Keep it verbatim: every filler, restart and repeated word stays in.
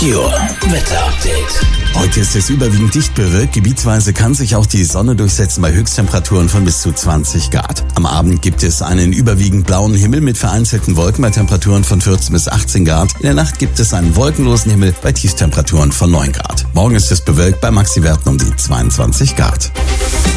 Merkur Wetterupdate. Heute ist es überwiegend dicht bewölkt. Gebietsweise kann sich auch die Sonne durchsetzen bei Höchsttemperaturen von bis zu zwanzig Grad. Am Abend gibt es einen überwiegend blauen Himmel mit vereinzelten Wolken bei Temperaturen von vierzehn bis achtzehn Grad. In der Nacht gibt es einen wolkenlosen Himmel bei Tiefstemperaturen von neun Grad. Morgen ist es bewölkt bei Maxiwerten um die zweiundzwanzig Grad.